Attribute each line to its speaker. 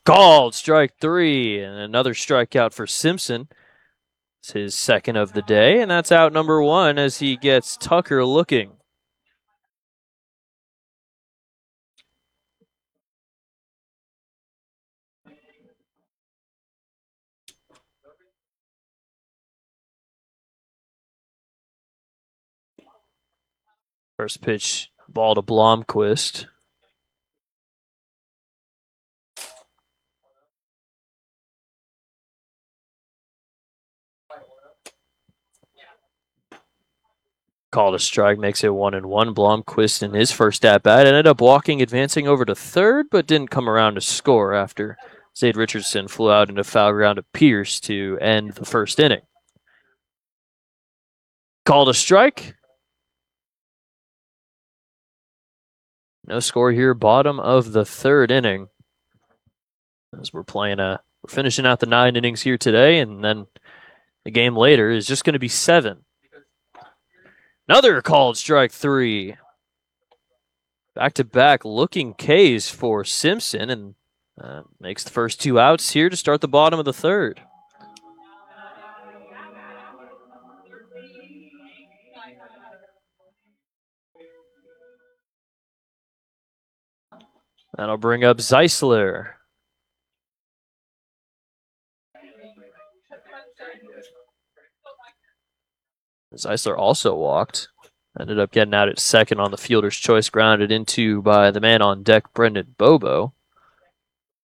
Speaker 1: Called strike 3, and another strikeout for Simpson. It's his second of the day, and that's out number 1 as he gets Tucker looking. First pitch, ball to Blomquist. Called a strike, makes it 1-1. Blomquist in his first at-bat ended up walking, advancing over to third, but didn't come around to score after Zade Richardson flew out into foul ground to Pierce to end the first inning. Called a strike. No score here, bottom of the third inning. As we're finishing out the 9 innings here today, and then the game later is just going to be 7. Another called strike 3. Back-to-back looking Ks for Simpson, and makes the first 2 outs here to start the bottom of the third. That'll bring up Zeisler. Zeisler also walked. Ended up getting out at second on the fielder's choice, grounded into by the man on deck, Brendan Bobo.